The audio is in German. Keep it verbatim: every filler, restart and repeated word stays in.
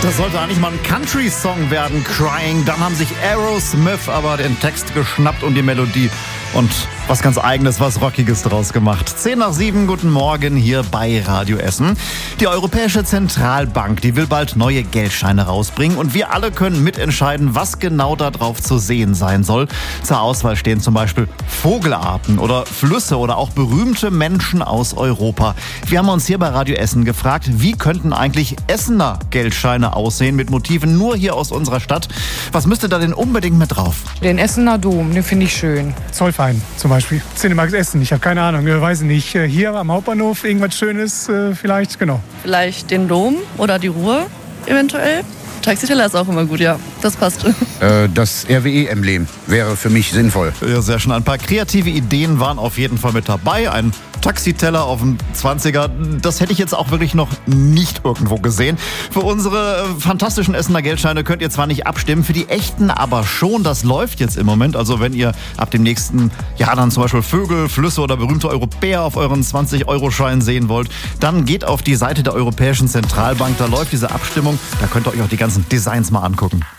Das sollte eigentlich mal ein Country-Song werden, Crying. Dann haben sich Aerosmith aber den Text geschnappt und die Melodie und was ganz Eigenes, was Rockiges draus gemacht. Zehn nach sieben, guten Morgen hier bei Radio Essen. Die Europäische Zentralbank, die will bald neue Geldscheine rausbringen und wir alle können mitentscheiden, was genau da drauf zu sehen sein soll. Zur Auswahl stehen zum Beispiel Vogelarten oder Flüsse oder auch berühmte Menschen aus Europa. Wir haben uns hier bei Radio Essen gefragt, wie könnten eigentlich Essener Geldscheine aussehen mit Motiven nur hier aus unserer Stadt? Was müsste da denn unbedingt mit drauf? Den Essener Dom, den finde ich schön. Zollverein zum Beispiel. Cinemax Essen, ich habe keine Ahnung, ich weiß nicht. Hier am Hauptbahnhof irgendwas Schönes vielleicht, genau. Vielleicht den Dom oder die Ruhr eventuell. Taxiteller ist auch immer gut, ja, das passt. Äh, das R W E-Emblem wäre für mich sinnvoll. Ja, sehr schön. Ein paar kreative Ideen waren auf jeden Fall mit dabei. Ein Taxiteller auf dem zwanziger, das hätte ich jetzt auch wirklich noch nicht irgendwo gesehen. Für unsere fantastischen Essener Geldscheine könnt ihr zwar nicht abstimmen, für die echten aber schon. Das läuft jetzt im Moment. Also wenn ihr ab dem nächsten Jahr dann zum Beispiel Vögel, Flüsse oder berühmte Europäer auf euren zwanzig-Euro-Schein sehen wollt, dann geht auf die Seite der Europäischen Zentralbank. Da läuft diese Abstimmung. Da könnt ihr euch auch die ganzen Designs mal angucken.